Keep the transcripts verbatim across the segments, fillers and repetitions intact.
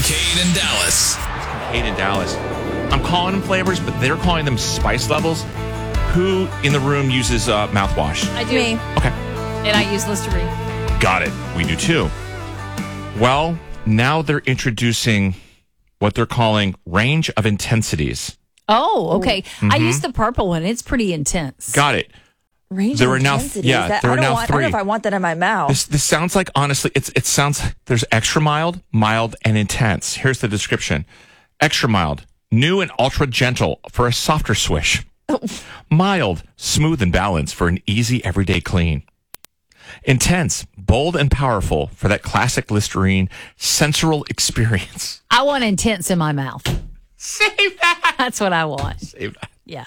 Kincaid in Dallas. Kincaid in Dallas. I'm calling them flavors, but they're calling them spice levels. Who in the room uses uh, mouthwash? I do. Me. Okay. And I use Listerine. Got it. We do too. Well, now they're introducing what they're calling range of intensities. Oh, okay. Mm-hmm. I use the purple one. It's pretty intense. Got it. Range There of are now- intensity. yeah, Is that, there I are don't now want, I don't know three. if I want that in my mouth. This this sounds like, honestly, it's it sounds there's extra mild, mild, and intense. Here's the description. Extra mild, new and ultra gentle for a softer swish. Mild, smooth and balanced for an easy everyday clean. Intense, bold and powerful for that classic Listerine sensorial experience. I want intense in my mouth. Save that. That's what I want. Save that. Yeah.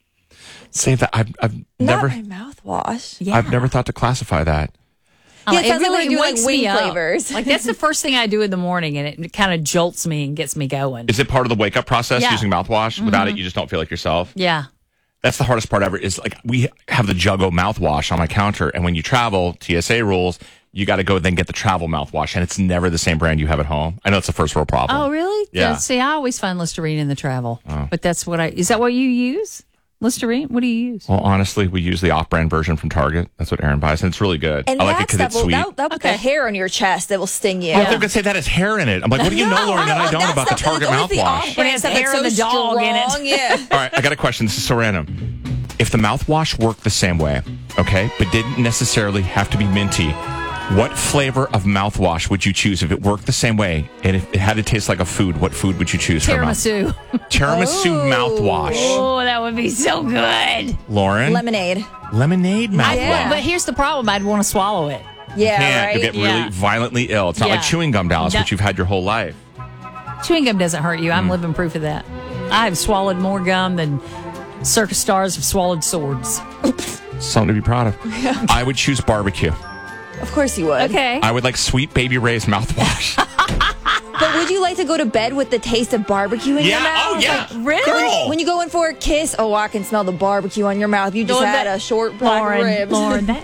Save that. I've I've Not never my mouthwash. Yeah. I've never thought to classify that. Uh, Yeah, it sounds like when you do, like, wakes wing me up. flavors. Like that's the first thing I do in the morning, and it kind of jolts me and gets me going. Is it part of the wake up process Yeah. using mouthwash? Mm-hmm. Without it, you just don't feel like yourself. Yeah. That's the hardest part ever. Is like we have the Juggo mouthwash on my counter, and when you travel, T S A rules, you got to go then get the travel mouthwash, and it's never the same brand you have at home. I know it's a first world problem. Oh, really? Yeah. See, I always find Listerine in the travel, Oh. but that's what I. Is that what you use? Listerine? What do you use? Well, honestly, we use the off-brand version from Target. That's what Aaron buys, and it's really good. And I like it that because stuff it's will sweet. that'll, that'll put Okay. the hair on your chest that will sting you. I thought they were going to say that has hair in it. I'm like, what do you know, Lauren, that I don't That about the stuff- Target it's always the mouthwash? off-brand When it has stuff hair that's of so the dog in it. strong, Yeah. All right, I got a question. This is so random. If the mouthwash worked the same way, okay, but didn't necessarily have to be minty, what flavor of mouthwash would you choose if it worked the same way and if it had to taste like a food? What food would you choose for a mouth- Tiramisu. Tiramisu mouthwash. Oh, that would be so good. Lauren? Lemonade. Lemonade mouthwash. Yeah. But here's the problem: I'd want to swallow it. Yeah, Can't. right? You get really Yeah. violently ill. It's not like Yeah. chewing gum, Dallas, No. which you've had your whole life. Chewing gum doesn't hurt you. I'm Hmm. living proof of that. I have swallowed more gum than circus stars have swallowed swords. Something to be proud of. I would choose barbecue. Of course you would. Okay. I would like Sweet Baby Ray's mouthwash. But would you like to go to bed with the taste of barbecue in your Yeah, mouth? oh, yeah. Like, Really? Girl. when you go in for a kiss, oh, I can smell the barbecue on your mouth. You just No, had that- a short black Lauren, ribs. Lauren, that,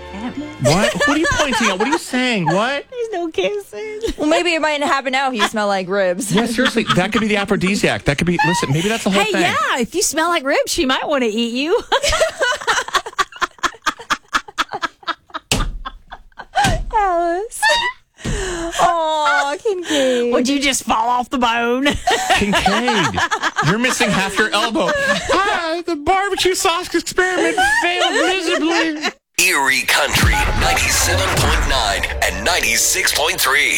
What? What are you pointing at? What are you saying? What? there's no kissing. Well, maybe it might happen now if you smell like ribs. Yeah, seriously, that could be the aphrodisiac. That could be, listen, maybe that's the whole Hey, thing. yeah, if you smell like ribs, she might want to eat you. Alice. Oh, Kincaid. Would you just fall off the bone? Kincaid, you're missing half your elbow. Ah, the barbecue sauce experiment failed miserably. Erie Country, ninety-seven point nine and ninety-six point three.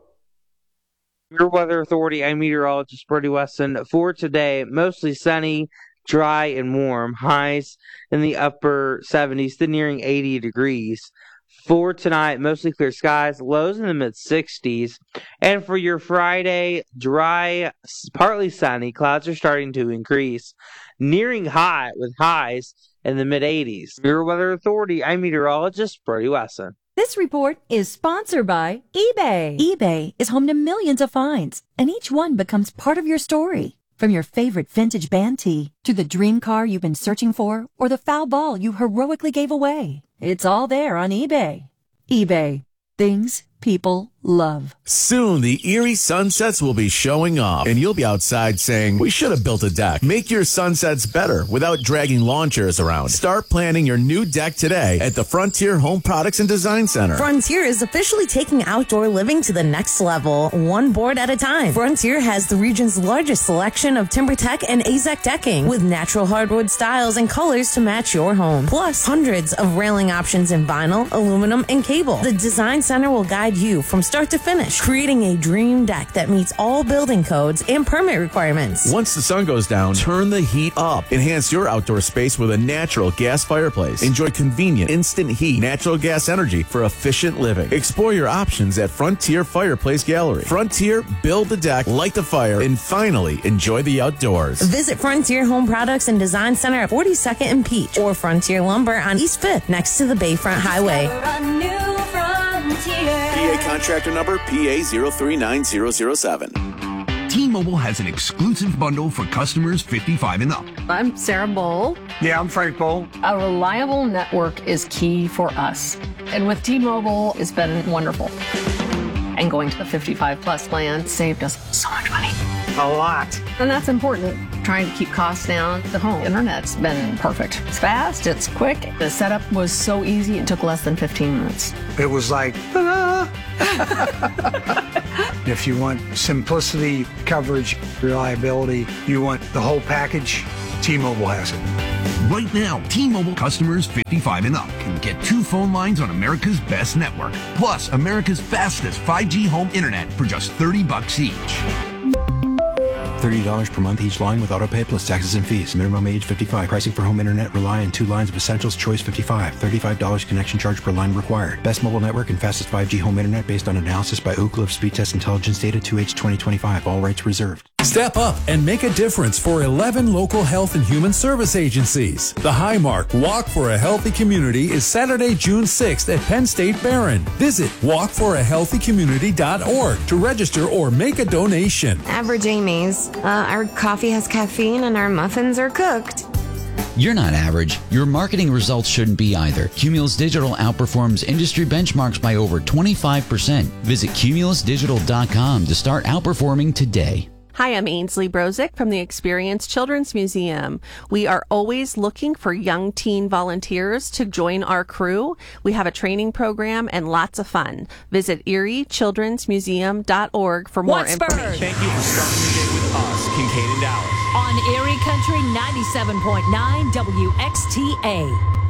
Your Weather Authority, I'm meteorologist Brody Weston. For today, mostly sunny, dry, and warm. Highs in the upper seventies to nearing eighty degrees. For tonight, mostly clear skies, lows in the mid sixties. And for your Friday, dry, partly sunny, clouds are starting to increase, nearing hot with highs in the mid eighties. Your Weather Authority, I'm meteorologist Brody Weston. This report is sponsored by eBay. eBay is home to millions of finds, and each one becomes part of your story. From your favorite vintage band tee to the dream car you've been searching for or the foul ball you heroically gave away. It's all there on eBay. eBay. Things people love. Soon, the Erie sunsets will be showing off, and you'll be outside saying, we should have built a deck. Make your sunsets better without dragging lawn chairs around. Start planning your new deck today at the Frontier Home Products and Design Center. Frontier is officially taking outdoor living to the next level, one board at a time. Frontier has the region's largest selection of TimberTech and A Z E C decking with natural hardwood styles and colors to match your home. Plus, hundreds of railing options in vinyl, aluminum, and cable. The Design Center will guide you from start to finish, creating a dream deck that meets all building codes and permit requirements. Once the sun goes down, turn the heat up. Enhance your outdoor space with a natural gas fireplace. Enjoy convenient, instant heat, natural gas energy for efficient living. Explore your options at Frontier Fireplace Gallery. Frontier, build the deck, light the fire, and finally enjoy the outdoors. Visit Frontier Home Products and Design Center at forty-second and Peach or Frontier Lumber on East fifth next to the Bayfront Highway. P A contractor number P A zero three nine zero zero seven. T-Mobile has an exclusive bundle for customers fifty-five and up. I'm Sarah Bowl. Yeah, I'm Frank Bowl. A reliable network is key for us. And with T-Mobile, it's been wonderful. And going to the fifty-five plus plan saved us so much money. A lot. And that's important. Trying to keep costs down. The home internet's been perfect. It's fast, it's quick. The setup was so easy, it took less than fifteen minutes. It was like, ta-da! If you want simplicity, coverage, reliability, you want the whole package, T-Mobile has it. Right now, T-Mobile customers fifty-five and up can get two phone lines on America's best network, plus America's fastest five G home internet for just thirty bucks each. thirty dollars per month each line with autopay plus taxes and fees. Minimum age fifty-five. Pricing for home internet rely on two lines of Essentials Choice fifty-five. thirty-five dollars connection charge per line required. Best mobile network and fastest five G home internet based on analysis by Ookla of Speed Test Intelligence Data two H twenty twenty-five. All rights reserved. Step up and make a difference for eleven local health and human service agencies. The Highmark Walk for a Healthy Community is Saturday, June sixth at Penn State Barron. Visit walk for a healthy community dot org to register or make a donation. Average Amy's. Uh, our coffee has caffeine and our muffins are cooked. You're not average. Your marketing results shouldn't be either. Cumulus Digital outperforms industry benchmarks by over twenty-five percent. Visit cumulus digital dot com to start outperforming today. Hi, I'm Ainsley Brozick from the Experience Children's Museum. We are always looking for young teen volunteers to join our crew. We have a training program and lots of fun. Visit erie children's museum dot org for more Wattsburg. information. Thank you for starting your day with us, Kincaid and Dallas. On Erie Country ninety-seven point nine W X T A.